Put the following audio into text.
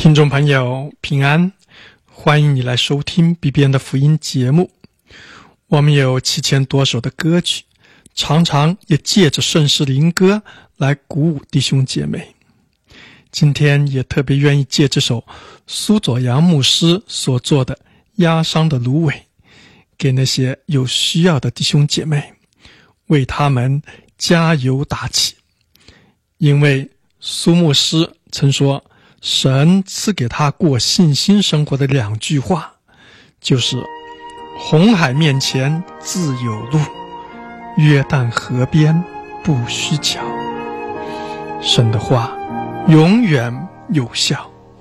听众朋友平安，欢迎你来收听 BBN 的福音节目。我们有7000多首的歌曲，常常也借着圣诗灵歌来鼓舞弟兄姐妹。今天也特别愿意借这首苏佐阳牧师所做的《压伤的芦苇》，给那些有需要的弟兄姐妹，为他们加油打气。因为苏牧师曾说，神赐给他过信心生活的2句话，就是红海面前自有路，约旦河边不需桥。神的话永远有效。